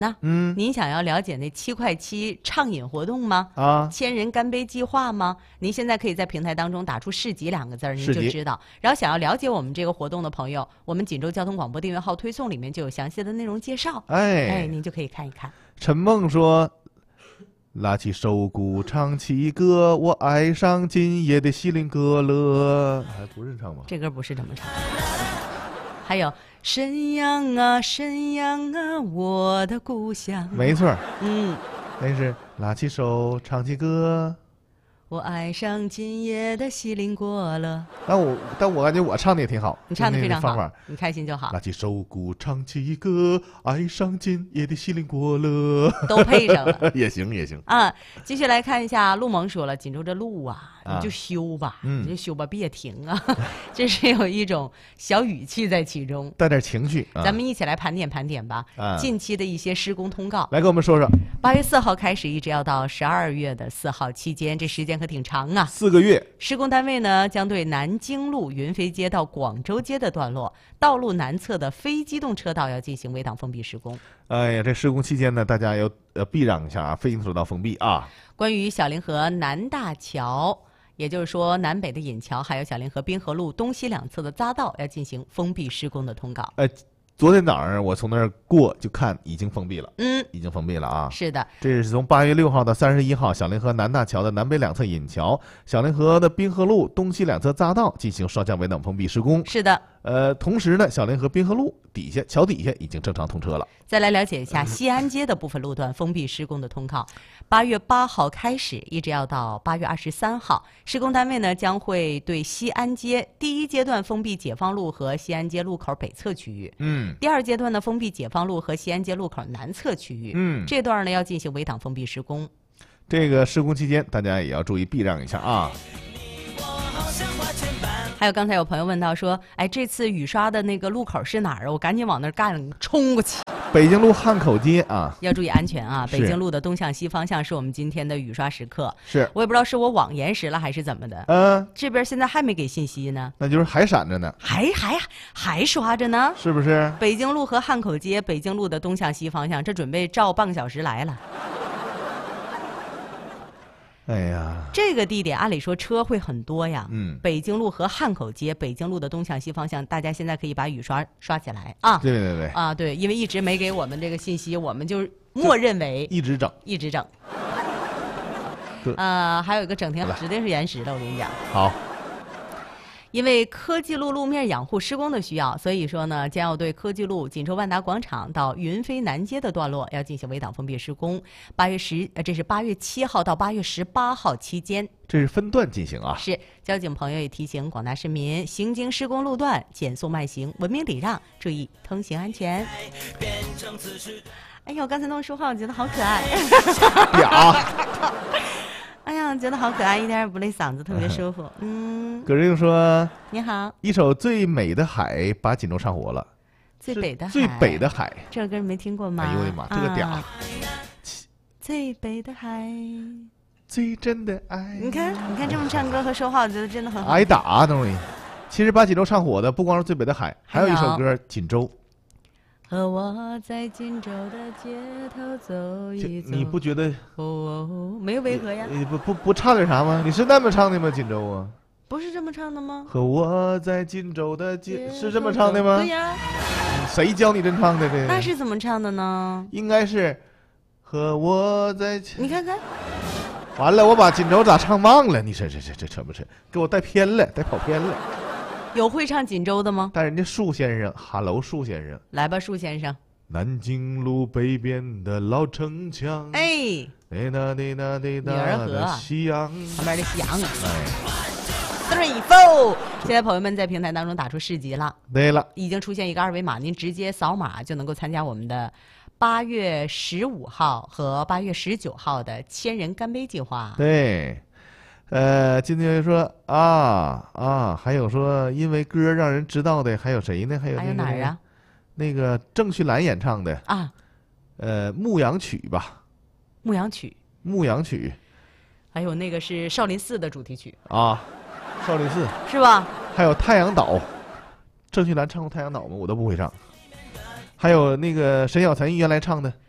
那您想要了解那7块7畅饮活动吗？千人干杯计划吗？您现在可以在平台当中打出市集2个字，您就知道。然后想要了解我们这个活动的朋友，我们锦州交通广播订阅号推送里面就有详细的内容介绍。您就可以看一看。 陈梦说：“拉起手鼓唱起歌，我爱上今夜的西林歌了。”还不认唱吗？ 这歌不是这么唱。还有沈阳啊，沈阳啊，我的故乡。 没错。那是拉起手唱起歌， 我爱上今夜的西林国了。 但我感觉我唱的也挺好， 你唱的非常好，你开心就好。 拉起手鼓唱起歌，爱上今夜的西林国了， 都配上了。 也行也行啊。继续来看一下，陆萌说了，锦州这路啊，你就修吧，你就修吧，别停啊。这是有一种小语气在其中， 带点情绪。 咱们一起来盘点盘点吧。近期的一些施工通告， 来给我们说说。 8月4号开始，一直要到12月的4号期间，这时间可挺长啊 ，4个月。 施工单位呢，将对南京路云飞街到广州街的段落，道路南侧的非机动车道要进行围挡封闭施工。 哎呀，这施工期间呢，大家要避让一下啊，非机动车道封闭啊。 关于小凌河南大桥，也就是说南北的引桥，还有小凌河滨河路东西2侧的匝道要进行封闭施工的通告。 昨天早上我从那儿过，就看已经封闭了，已经封闭了啊。 是的， 这是从8月6号到31号，小凌河南大桥的南北2侧引桥、小凌河的滨河路东西2侧匝道进行双向围挡封闭施工。 是的。 同时呢，小凌河滨河路桥底下已经正常通车了。 再来了解一下西安街的部分路段封闭施工的通告。8月8号开始，一直要到8月23号，施工单位呢将会对西安街第1阶段封闭解放路和西安街路口北侧区域。第2阶段呢封闭解放路和西安街路口南侧区域。这段呢要进行围挡封闭施工。 这个施工期间，大家也要注意避让一下啊。 还有刚才有朋友问到说，这次雨刷的那个路口是哪儿啊？我赶紧往那儿干冲过去。 北京路汉口街啊， 要注意安全啊！北京路的东向西方向是我们今天的雨刷时刻。 是我也不知道是我网延时了还是怎么的。这边现在还没给信息呢。 那就是还闪着呢， 还刷着呢， 是不是？ 北京路和汉口街，北京路的东向西方向，这准备照半个小时来了。 哎呀， 这个地点按理说车会很多呀。北京路和汉口街，北京路的东向西方向，大家现在可以把雨刷起来啊。 对啊，对，因为一直没给我们这个信息，我们就默认为一直整。 还有一个整停指定是延时的，我跟你讲。 好。 因为科技路路面养护施工的需要，所以说呢，将要对科技路锦州万达广场到云飞南街的段落要进行围挡封闭施工。这是8月7号到8月18号期间， 这是分段进行啊。 是交警朋友也提醒广大市民，行经施工路段减速慢行，文明礼让，注意通行安全。哎呦，刚才那么说话，我觉得好可爱。哎呀，觉得好可爱，一点也不累嗓子，特别舒服。 葛瑞说：“ 你好， 一首《最美的海》把锦州唱活了。” 最北的海， 最北的海， 这首歌你没听过吗？ 哎呦我的妈，这个嗲！ 最北的海， 最真的爱。 你看这么唱歌和说话，我觉得真的很好。 挨打东西。其实把锦州唱火的不光是最北的海，还有一首歌《锦州》。 和我在锦州的街头走一走。 你不觉得？ 没有违和呀？ 你不唱点啥吗？你是那么唱的吗？锦州啊？ 不是这么唱的吗？ 和我在锦州的街是这么唱的吗？ 对呀。 谁教你真唱的这？ 那是怎么唱的呢？ 应该是和我在。 你看看。 完了，我把锦州咋唱忘了？你这扯不扯？给我带偏了，带跑偏了。 有会唱锦州的吗？ 但人家树先生，Hello，树先生， 来吧，树先生。 南京路北边的老城墙， 哎，女儿河， 夕阳， 旁边的夕阳，3 4，现在朋友们在平台当中打出市集了， 对了， 已经出现一个2维码，您直接扫码就能够参加我们的8月15号和8月19号的千人干杯计划。 对。今天说还有说因为歌让人知道的还有谁呢？还有哪儿啊？ 那个郑绪岚演唱的啊， 牧羊曲吧。 牧羊曲。还有那个是少林寺的主题曲啊，少林寺是吧？ 还有太阳岛，郑绪岚唱过太阳岛吗？我都不会唱。还有那个沈小晨原来唱的